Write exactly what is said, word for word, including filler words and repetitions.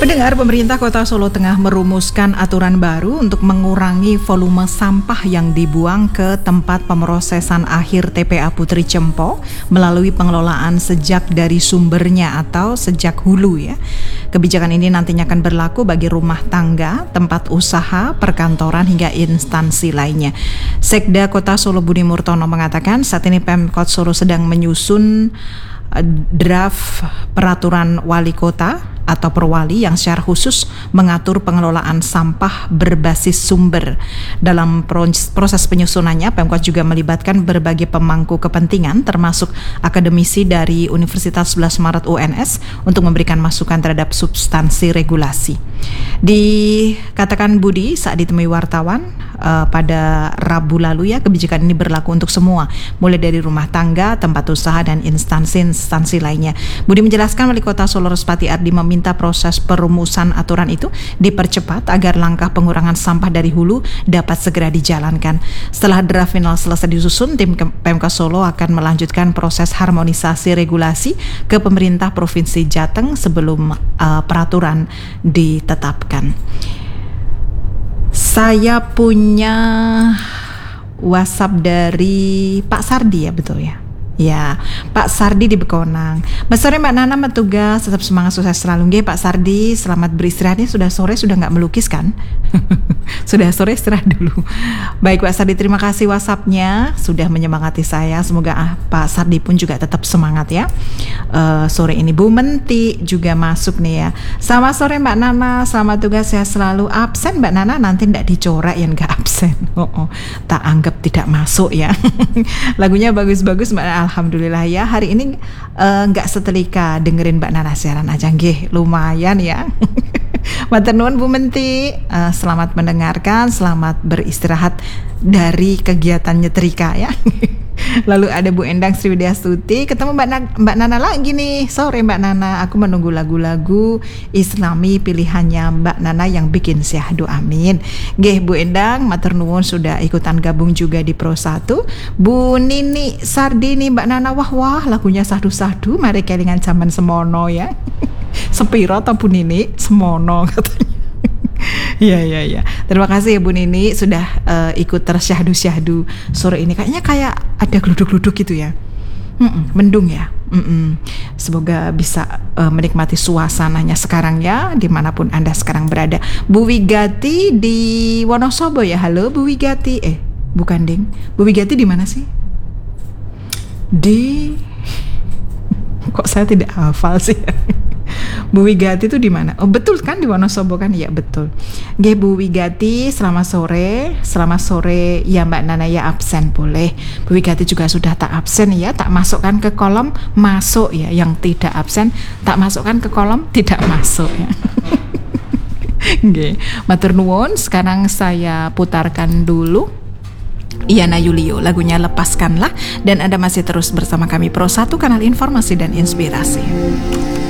Pendengar, pemerintah Kota Solo Tengah merumuskan aturan baru untuk mengurangi volume sampah yang dibuang ke tempat pemrosesan akhir T P A Putri Cempo melalui pengelolaan sejak dari sumbernya atau sejak hulu ya. Kebijakan ini nantinya akan berlaku bagi rumah tangga, tempat usaha, perkantoran hingga instansi lainnya. Sekda Kota Solo Budi Murtono mengatakan saat ini Pemkot Solo sedang menyusun draft peraturan wali kota atau perwali yang secara khusus mengatur pengelolaan sampah berbasis sumber. Dalam proses penyusunannya, Pemkot juga melibatkan berbagai pemangku kepentingan termasuk akademisi dari Universitas sebelas Maret U N S untuk memberikan masukan terhadap substansi regulasi. Dikatakan Budi saat ditemui wartawan uh, pada Rabu lalu ya, kebijakan ini berlaku untuk semua, mulai dari rumah tangga, tempat usaha dan instansi-instansi lainnya. Budi menjelaskan Wali Kota Solo Respati Ardi meminta proses perumusan aturan itu dipercepat agar langkah pengurangan sampah dari hulu dapat segera dijalankan. Setelah draft final selesai disusun, tim Pemkot Solo akan melanjutkan proses harmonisasi regulasi ke pemerintah Provinsi Jateng sebelum uh, peraturan ditetapkan. Saya punya WhatsApp dari Pak Sardi ya, betul ya? Ya, Pak Sardi di Bekonang. Mbak sore Mbak Nana, Mbak Tugas, tetap semangat, sukses selalu. Nggih, Pak Sardi, selamat beristirahatnya. Sudah sore, sudah nggak melukis kan? Sudah sore, istirahat dulu. Baik Pak Sardi, terima kasih WhatsApp-nya sudah menyemangati saya. Semoga ah, Pak Sardi pun juga tetap semangat ya. Uh, sore ini Bu Menti juga masuk nih ya. Selamat sore Mbak Nana, selamat tugas, saya selalu. Absen Mbak Nana, nanti ndak dicoret yang nggak absen. Oh, oh, tak anggap tidak masuk ya. Lagunya bagus-bagus Mbak Nana. Alhamdulillah ya, hari ini nggak uh, setelika dengerin Mbak Nana siaran aja, nggih, lumayan ya. Matur nuwun Bu Menti, uh, selamat mendengarkan, selamat beristirahat dari kegiatan nyetrika ya. Lalu ada Bu Endang Sriwidiastuti, ketemu Mbak, Na- Mbak Nana lagi nih. Sore Mbak Nana, aku menunggu lagu-lagu Islami pilihannya Mbak Nana yang bikin syahdu, amin. Nggih Bu Endang, matur nuwun sudah ikutan gabung juga di Pro satu. Bu Nini Sardini, Mbak Nana, wah wah lagunya sahdu-sahdu, mari kelingan zaman semono ya. Sepiro atau Bu Nini? Semono katanya. Iya iya iya. Terima kasih ya Bu Nini sudah uh, ikut tersyahdu-syahdu sore ini. Kayaknya kayak ada geluduk-geluduk gitu ya. Mm-mm, mendung ya. Mm-mm. Semoga bisa uh, menikmati suasananya sekarang ya, dimanapun Anda sekarang berada. Bu Wigati di Wonosobo ya. Halo Bu Wigati. Eh, bukan ding. Bu Wigati di mana sih? Di kok saya tidak hafal sih. Bu Wigati itu di mana? Oh betul kan, di Wonosobo kan? Ya betul. Nggih Bu Wigati, selamat sore. Selamat sore ya Mbak Nana ya, absen boleh. Bu Wigati juga sudah tak absen ya, tak masukkan ke kolom masuk ya. Yang tidak absen tak masukkan ke kolom tidak masuk ya. Nggih, matur nuwun. Sekarang saya putarkan dulu Iyana Yulio, lagunya Lepaskanlah, dan Anda masih terus bersama kami Pro satu, kanal informasi dan inspirasi.